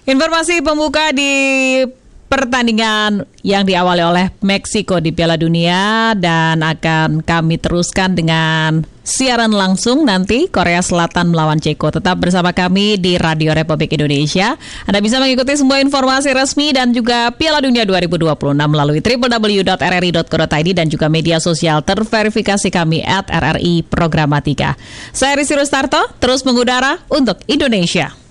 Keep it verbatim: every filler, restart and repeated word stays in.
Informasi pembuka di pertandingan yang diawali oleh Meksiko di Piala Dunia dan akan kami teruskan dengan siaran langsung nanti Korea Selatan melawan Ceko. Tetap bersama kami di Radio Republik Indonesia. Anda bisa mengikuti semua informasi resmi dan juga Piala Dunia dua ribu dua puluh enam melalui w w w dot r r i dot co dot i d dan juga media sosial terverifikasi kami at R R I Programatika. Saya Risi Rustarto, terus mengudara untuk Indonesia.